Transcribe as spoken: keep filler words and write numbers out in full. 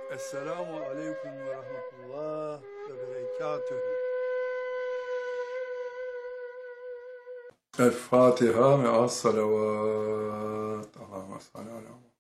Esselamu aleyküm ve rahmetullah ve berekatühü. El Fatiha ve as salavat. Allahümme salli ala